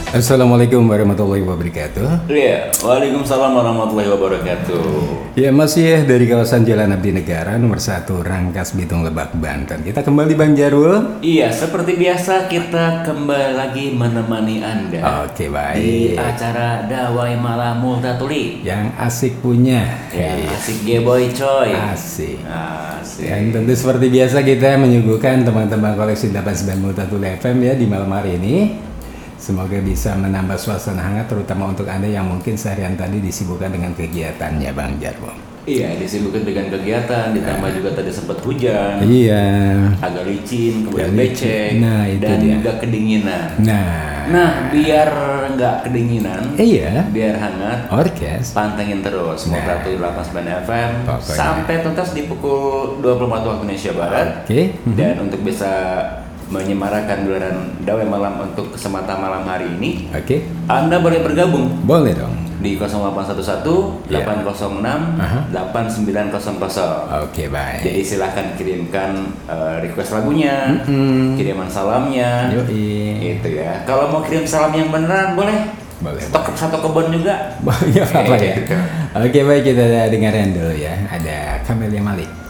Assalamualaikum warahmatullahi wabarakatuh. Iya, Waalaikumsalam warahmatullahi wabarakatuh. Ya masih ya dari kawasan Jalan Abdi Negara nomor 1 Rangkas Bitung Lebak Banten. Kita kembali Bang Jarwo. Iya, seperti biasa kita kembali lagi menemani Anda Oke di baik. acara Dawai Malam Multatuli. Yang asik punya. Ya, Iya, asik geboy coy. asik. Asik. Dan tentu seperti biasa kita menyuguhkan teman-teman koleksi 89 Multatuli FM ya di malam hari ini. Semoga bisa menambah suasana hangat terutama untuk Anda yang mungkin seharian tadi disibukkan dengan kegiatannya Bang Jarwo. Iya, disibukkan dengan kegiatan, ditambah juga tadi sempat hujan, Iya. agak licin, kemudian Agak licin. becek, Nah, itu dan dia. juga kedinginan. Nah. Nah, biar nggak kedinginan, Iya. biar hangat, Orkes. pantengin terus Multatuli 89 FM Pokoknya. sampai tuntas di pukul 24 waktu Indonesia Barat. Oke. Dan untuk bisa menyemarakan gelaran Dawai Malam untuk kesempatan malam hari ini, Oke. Anda boleh bergabung Boleh dong. di 0811 Ya. 806 Aha. 8900. Oke baik. Jadi silahkan kirimkan request lagunya, kiriman salamnya, Yoi. gitu ya. Kalau mau kirim salam yang beneran boleh. Boleh. Satu kebun juga. Ya apa ya? Gitu. Oke baik kita dengarkan dulu ya. Ada Camelia Malik.